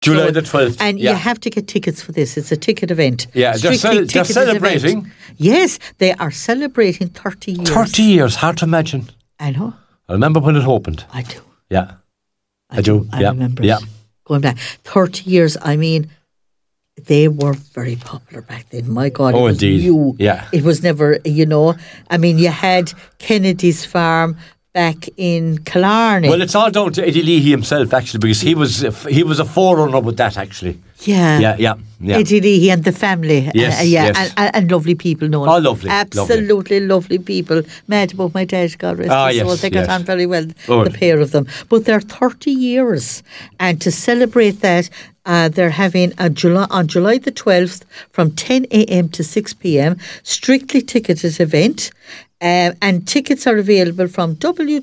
July the 12th. And you have to get tickets for this. It's a ticket event. Yeah, they're celebrating. Event. Yes, they are celebrating 30 years. 30 years, hard to imagine. I know. I remember when it opened. I do. Yeah. I do. I remember it. Going back 30 years, I mean, they were very popular back then. My God, it was indeed. new. Yeah. It was never, I mean, you had Kennedy's Farm back in Killarney. Well, it's all down to Eddie Leahy himself, actually, because he was a forerunner with that, actually. Yeah. Eddie Leahy and the family. Yes. And lovely people, no. Oh, lovely. Absolutely lovely people. Mad about my dad, God rest his soul. They got on very well, the pair of them. But they're 30 years. And to celebrate that, they're having on July the 12th from 10 a.m. to 6 p.m. strictly ticketed event. And tickets are available from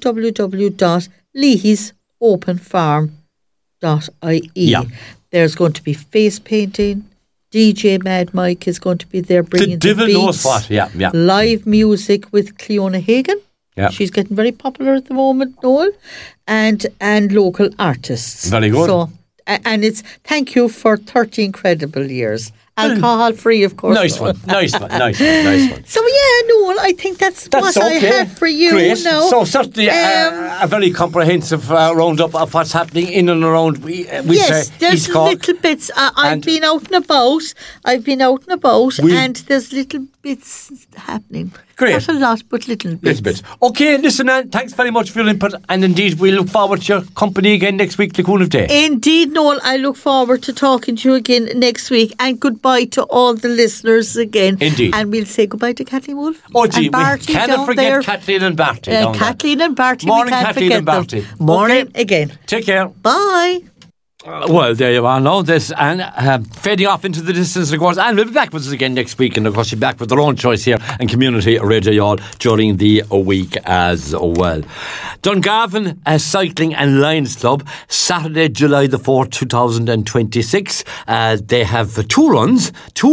www.leahysopenfarm.ie. Yeah. There's going to be face painting. DJ Mad Mike is going to be there bringing the beats. Knows what. Yeah. Live music with Cleona Hagan. Yeah. She's getting very popular at the moment, Noel. And local artists. Very good. So, and it's thank you for 30 incredible years. Alcohol free, of course. Nice one. So Noel, I think that's what okay. I have for you. Great. Now. So certainly a very comprehensive roundup of what's happening in and around. Yes, there's little bits. I've been out and about. And there's little bits happening. Great. Not a lot, but little bits. Okay, listen, Anne, thanks very much for your input. And indeed, we look forward to your company again next week, Lacoon of Day. Indeed, Noel, I look forward to talking to you again next week. And goodbye to all the listeners again. Indeed. And we'll say goodbye to Kathleen Wolfe. Oh, gee, we cannot forget Kathleen and Barty. Kathleen and Barty. Morning, Kathleen and Barty. Morning again. Take care. Bye. Well, there you are now. This and fading off into the distance, of course. And we'll be back with us again next week. And of course, you'll be back with their own choice here and Community Radio Y'all during the week as well. Dungarvan Cycling and Lions Club, Saturday, July the 4th, 2026. They have two routes,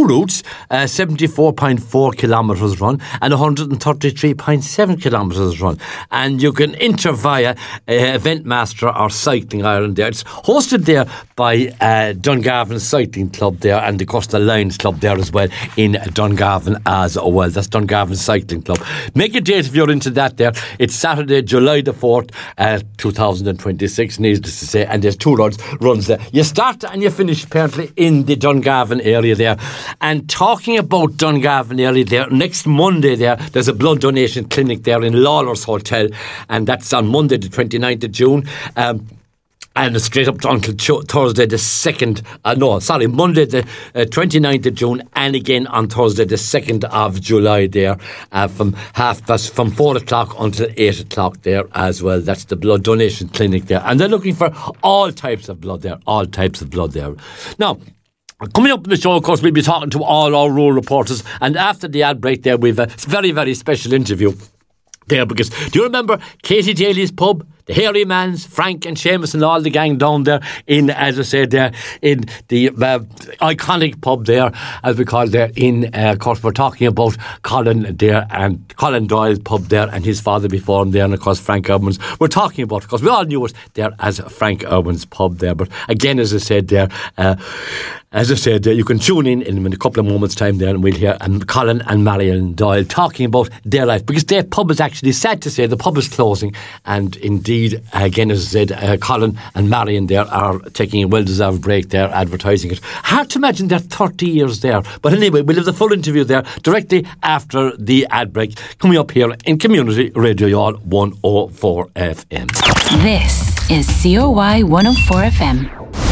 74.4 kilometres run and 133.7 kilometres run. And you can enter via Eventmaster or Cycling Ireland there. It's hosted there by Dungarvan Cycling Club there, and of course the Lions Club there as well in Dungarvan as well. That's Dungarvan Cycling Club. Make a date if you're into that there. It's Saturday, July the 4th, 2026, needless to say, and there's two runs there. You start and you finish apparently in the Dungarvan area there. And talking about Dungarvan area there, next Monday there's a blood donation clinic there in Lawler's Hotel, and that's on Monday the 29th of June. And straight up until Thursday the 2nd, Monday the 29th of June, and again on Thursday the 2nd of July there, from 4 o'clock until 8 o'clock there as well. That's the blood donation clinic there. And they're looking for all types of blood there. Now, coming up in the show, of course, we'll be talking to all our rural reporters, and after the ad break there, we've a very, very special interview there, because do you remember Katie Daly's pub? The Hairy Mans, Frank and Seamus and all the gang down there in, as I said, there in the iconic pub there, as we call it there in, of course, we're talking about Colin there and Colin Doyle's pub there and his father before him there, and of course Frank Urban's. We're talking about, because we all knew it there as Frank Urban's pub there. But again, as I said there, you can tune in a couple of moments' time there, and we'll hear Colin and Marion Doyle talking about their life, because their pub is actually, sad to say, the pub is closing, and indeed, again, as I said, Colin and Marion there are taking a well-deserved break there, advertising it. Hard to imagine they're 30 years there. But anyway, we'll have the full interview there directly after the ad break, coming up here in Community Radio Y'all 104 FM. This is COY 104 FM.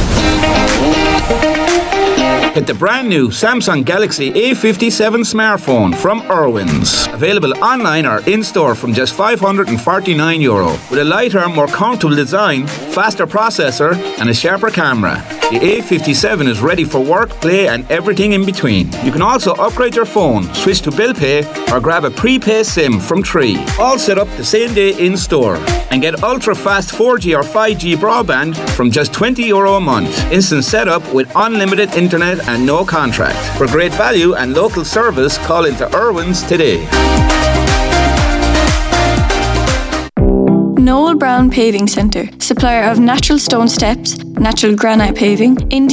Get the brand new Samsung Galaxy A57 smartphone from Irwin's. Available online or in-store from just €549. With a lighter, more comfortable design, faster processor and a sharper camera. The A57 is ready for work, play and everything in between. You can also upgrade your phone, switch to bill pay or grab a prepaid SIM from Tree. All set up the same day in-store. And get ultra-fast 4G or 5G broadband from just €20 a month. Instant setup with unlimited internet and no contract. For great value and local service, call into Irwin's today. Noel Brown Paving Centre, supplier of natural stone steps, natural granite paving,